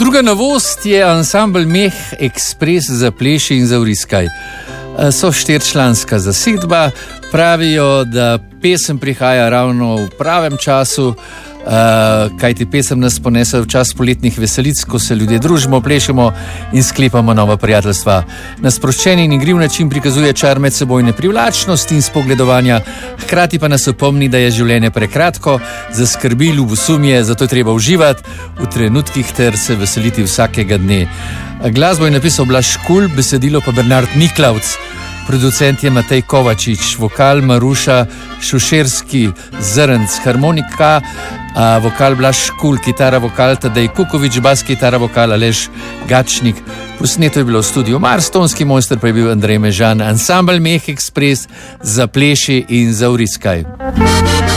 Druga novost je ansambl Meh Ekspres za pleši in za vriskaj. So 4-članska zasedba, pravijo, da pesem prihaja ravno v pravem času, kajti pesem nas ponese v čas poletnih veselic, ko se ljudje družimo, plešemo in sklepamo nova prijateljstva. Na sproščen in igriv način prikazuje čar medsebojne privlačnosti in spogledovanja, hkrati pa nas opomni, da je življenje prekratko, za skrbi, ljubosumje, zato je treba uživati v trenutkih ter se veseliti vsakega dne. Glasbo je napisal Blaž Škulj, besedilo pa Bernard Miklavc. Producent je Matej Kovačič, vokal Maruša Šušerski, Zrnc, harmonika, vokal Blaž Škulj, kitara vokal Tadej Kukovič, bas kitara vokal Aleš Gačnik. Posneto je bilo v studiu Mars, tonski mojster pa je bil Andrej Mežan. Ansambl Meh Ekspres za pleši in za vriskaj.